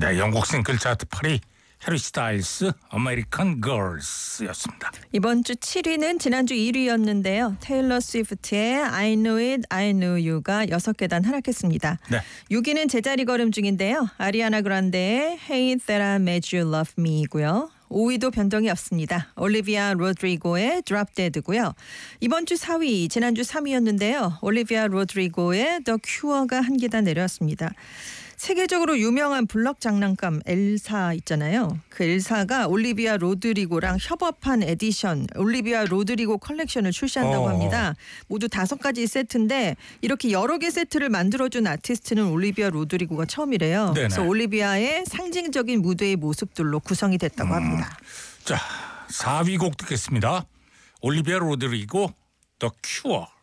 네, 영국 싱글 차트 8위 해리 스타일스 아메리칸 걸스였습니다. 이번 주 7위는 지난주 1위였는데요. 테일러 스위프트의 I Knew It, I Knew You가 6계단 하락했습니다. 네. 6위는 제자리 걸음 중인데요. 아리아나 그란데의 Hey That I Made You Love Me이고요. 5위도 변동이 없습니다. 올리비아 로드리고의 Drop Dead고요. 이번 주 4위, 지난주 3위였는데요. 올리비아 로드리고의 The Cure가 한 계단 내려왔습니다. 세계적으로 유명한 블럭 장난감 엘사 있잖아요. 그 엘사가 올리비아 로드리고랑 협업한 에디션 올리비아 로드리고 컬렉션을 출시한다고 합니다. 모두 5가지 세트인데 이렇게 여러 개 세트를 만들어준 아티스트는 올리비아 로드리고가 처음이래요. 네네. 그래서 올리비아의 상징적인 무대의 모습들로 구성이 됐다고 합니다. 자, 4위 곡 듣겠습니다. 올리비아 로드리고 The Cure.